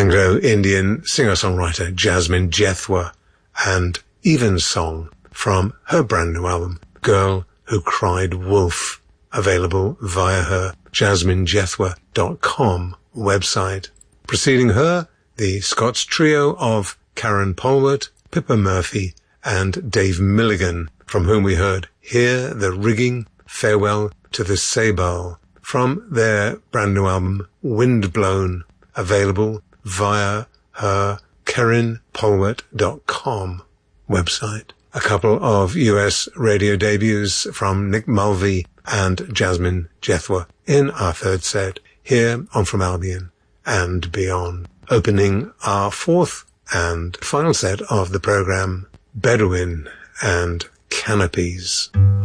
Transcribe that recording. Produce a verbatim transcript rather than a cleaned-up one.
Anglo-Indian singer-songwriter Jasmine Jethwa, and Evensong from her brand new album, Girl Who Cried Wolf, available via her jasmine jethwa dot com website. Preceding her, the Scots trio of Karen Polwart, Pippa Murphy, and Dave Milligan, from whom we heard Hear the Rigging, Farewell to the Sable, from their brand new album, Windblown, available via her karen polwart dot com website. A couple of U S radio debuts from Nick Mulvey and Jasmine Jethwa in our third set, here on From Albion and Beyond. Opening our fourth and final set of the program, Bedouin and Canopies.